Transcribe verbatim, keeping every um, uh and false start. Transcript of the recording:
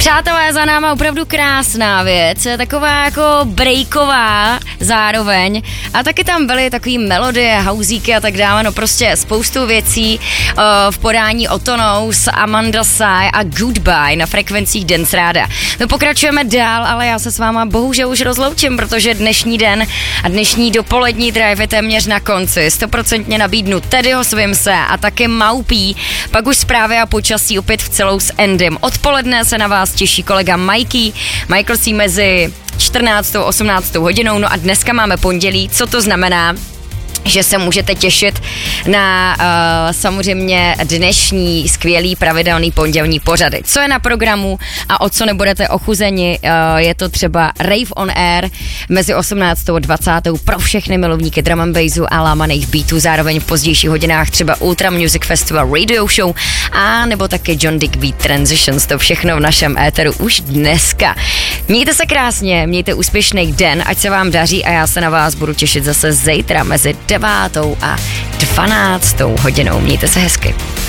Přátelé, za náma opravdu krásná věc, taková jako breaková zároveň a taky tam byly takový melodie, housíky a tak dále, no prostě spoustu věcí uh, v podání Otonous, Amanda Sai a Goodbye na frekvencích Dance Ráda. No pokračujeme dál, ale já se s váma bohužel už rozloučím, protože dnešní den a dnešní dopolední drive je téměř na konci. Stoprocentně nabídnu Teddyho Swimse a taky Maupí, pak už zprávy a počasí opět v celou s Endym. Odpoledne se na vás těší kolega Mikey. Michael si mezi čtrnáctou a osmnáctou hodinou, no a dneska máme pondělí, co to znamená? Že se můžete těšit na uh, samozřejmě dnešní skvělý pravidelný pondělní pořady. Co je na programu a o co nebudete ochuzeni, uh, je to třeba Rave on Air mezi osmnáctou a dvacátou pro všechny milovníky drum and bassu a lámaných beatů, zároveň v pozdějších hodinách třeba Ultra Music Festival Radio Show a nebo taky John Dick Beat Transitions, to všechno v našem éteru už dneska. Mějte se krásně, mějte úspěšný den, ať se vám daří a já se na vás budu těšit zase zítra mezi devátou a dvanáctou hodinou. Mějte se hezky.